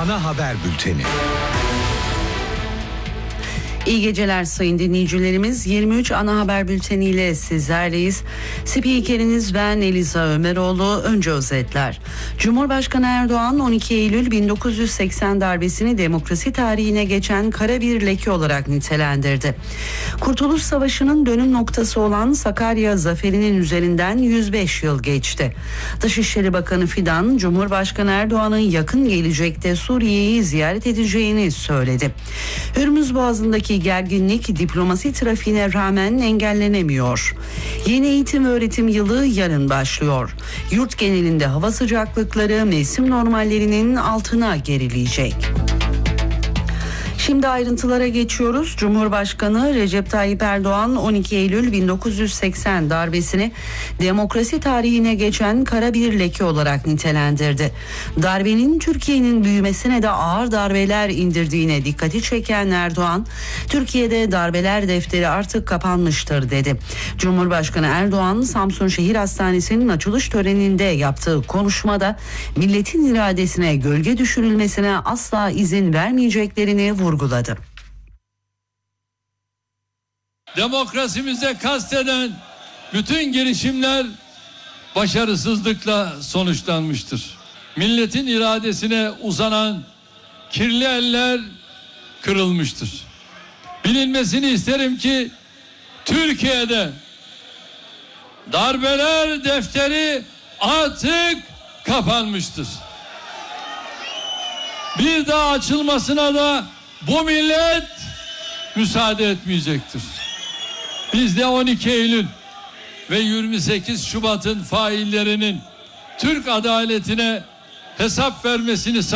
ana haber bülteni. İyi geceler sayın dinleyicilerimiz. 23 ana haber bülteniyle sizlerleyiz. Spikeriniz ben Eliza Ömeroğlu. Önce özetler. Cumhurbaşkanı Erdoğan 12 Eylül 1980 darbesini demokrasi tarihine geçen kara bir leke olarak nitelendirdi. Kurtuluş Savaşı'nın dönüm noktası olan Sakarya zaferinin üzerinden 105 yıl geçti. Dışişleri Bakanı Fidan, Cumhurbaşkanı Erdoğan'ın yakın gelecekte Suriye'yi ziyaret edeceğini söyledi. Hürmüz Boğazı'ndaki gerginlik diplomasi trafiğine rağmen engellenemiyor. Yeni eğitim öğretim yılı yarın başlıyor. Yurt genelinde hava sıcaklıkları mevsim normallerinin altına gerileyecek. Şimdi ayrıntılara geçiyoruz. Cumhurbaşkanı Recep Tayyip Erdoğan 12 Eylül 1980 darbesini demokrasi tarihine geçen kara bir leke olarak nitelendirdi. Darbenin Türkiye'nin büyümesine de ağır darbeler indirdiğine dikkati çeken Erdoğan, Türkiye'de darbeler defteri artık kapanmıştır dedi. Cumhurbaşkanı Erdoğan, Samsun Şehir Hastanesi'nin açılış töreninde yaptığı konuşmada milletin iradesine gölge düşürülmesine asla izin vermeyeceklerini vurguladı. Demokrasimize kasteden bütün girişimler başarısızlıkla sonuçlanmıştır. Milletin iradesine uzanan kirli eller kırılmıştır. Bilinmesini isterim ki Türkiye'de darbeler defteri artık kapanmıştır. Bir daha açılmasına da bu millet müsaade etmeyecektir. Biz de 12 Eylül ve 28 Şubat'ın faillerinin Türk adaletine hesap vermesini